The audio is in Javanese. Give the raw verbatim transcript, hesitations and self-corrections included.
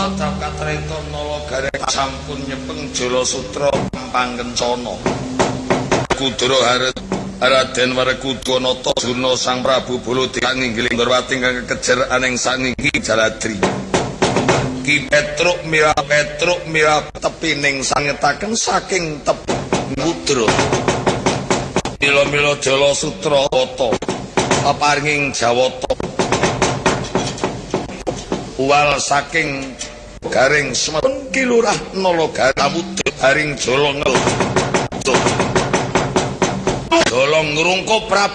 Sadap katreta Nalagare sampun nyepeng Jala Sutra pangkencana. Kudra Haret Raden Werkudunata Juna Sang Prabu Baladéwa nginggiling Ndorowati kang kekejer aning saniki Jaladri. Ki Petruk Mira Petruk Mira tepining sangetaken saking tep Kudra. Mila-mila Jala Sutra wata paringing Jawata. Uwal saking garing semetun kilurah Nalagare Wudra haring Jala ngel. Dolong ngrungkup Prabu